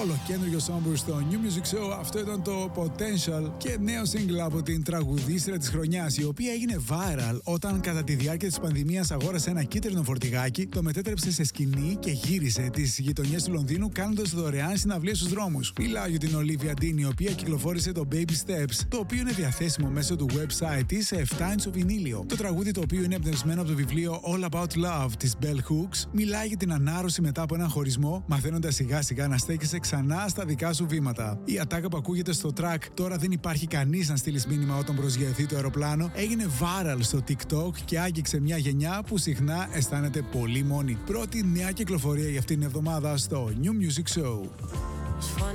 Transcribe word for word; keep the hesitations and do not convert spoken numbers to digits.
Ολοκέντριο Somber στο New Music Show. Αυτό ήταν το Potential και νέο single από την τραγουδίστρια της χρονιάς, η οποία έγινε viral όταν κατά τη διάρκεια της πανδημίας αγόρασε ένα κίτρινο φορτηγάκι, το μετέτρεψε σε σκηνή και γύρισε τις γειτονιές του Λονδίνου κάνοντας δωρεάν συναυλίες στους δρόμους. Μιλάω για την Olivia Dean, η οποία κυκλοφόρησε το Baby Steps, το οποίο είναι διαθέσιμο μέσω του website της σε επτά ίντσο βινίλιο. Το τραγούδι, το οποίο είναι εμπνευσμένο από το βιβλίο All About Love της Bell Hooks, μιλάει για την ανάρρωση μετά από έναν χωρισμό, μαθαίνοντας σιγά σιγά να στέκεσαι ξανά στα δικά σου βήματα. Η ατάκα που ακούγεται στο track «Τώρα δεν υπάρχει κανείς να στείλεις μήνυμα όταν προσγειωθεί το αεροπλάνο» έγινε viral στο TikTok και άγγιξε μια γενιά που συχνά αισθάνεται πολύ μόνη. Πρώτη νέα κυκλοφορία για αυτήν την εβδομάδα στο New Music Show.